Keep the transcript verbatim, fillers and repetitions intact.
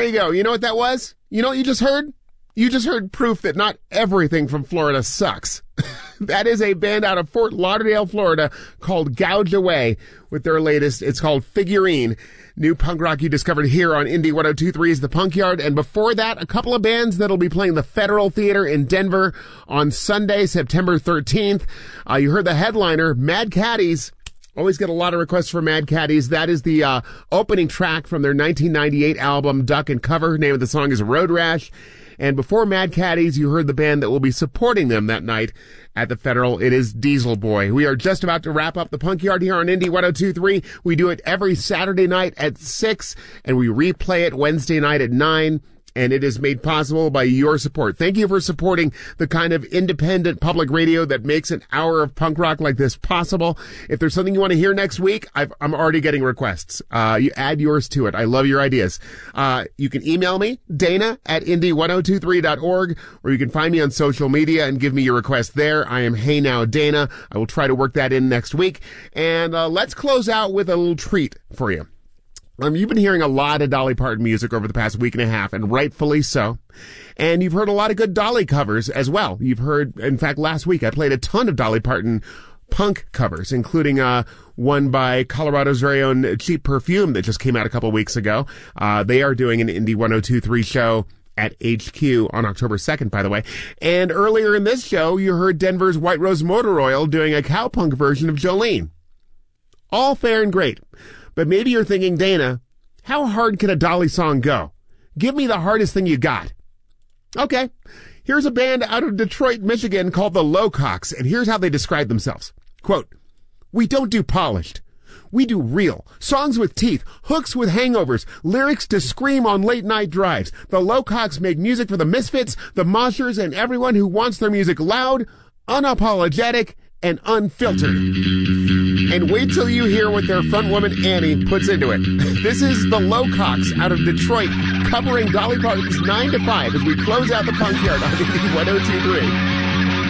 there you go. You know what that was? You know what you just heard? You just heard proof that not everything from Florida sucks. That is a band out of Fort Lauderdale, Florida, called Gouged Away with their latest. It's called Figurine. New punk rock you discovered here on Indie one oh two point three's The Punk Yard. And before that, a couple of bands that'll be playing the Federal Theater in Denver on Sunday, September thirteenth. Uh, you heard the headliner, Mad Caddies. Always get a lot of requests for Mad Caddies. That is the uh, opening track from their nineteen ninety-eight album, Duck and Cover. Name of the song is Road Rash. And before Mad Caddies, you heard the band that will be supporting them that night at the Federal. It is Diesel Boy. We are just about to wrap up the Punk Yard here on Indie one oh two point three. We do it every Saturday night at six, and we replay it Wednesday night at nine. And it is made possible by your support. Thank you for supporting the kind of independent public radio that makes an hour of punk rock like this possible. If there's something you want to hear next week, I've, I'm already getting requests. Uh, you add yours to it. I love your ideas. Uh, you can email me, Dana at indie one oh two three dot org, or you can find me on social media and give me your request there. I am Hey Now Dana. I will try to work that in next week. And uh, let's close out with a little treat for you. Um, you've been hearing a lot of Dolly Parton music over the past week and a half, and rightfully so. And you've heard a lot of good Dolly covers as well. You've heard, in fact, last week I played a ton of Dolly Parton punk covers, including uh one by Colorado's very own Cheap Perfume that just came out a couple weeks ago. Uh They are doing an Indie one oh two point three show at H Q on October second, by the way. And earlier in this show, you heard Denver's White Rose Motor Oil doing a cowpunk version of Jolene. All fair and great. But maybe you're thinking, Dana, how hard can a Dolly song go? Give me the hardest thing you got. Okay, here's a band out of Detroit, Michigan called the Lowcocks, and here's how they describe themselves. Quote, "We don't do polished. We do real. Songs with teeth, hooks with hangovers, lyrics to scream on late night drives. The Lowcocks make music for the misfits, the moshers, and everyone who wants their music loud, unapologetic, and unfiltered." And wait till you hear what their frontwoman Annie puts into it. This is the Lowcocks out of Detroit, covering Dolly Parton's nine to five as we close out the Punk Yard on Indie one oh two point three.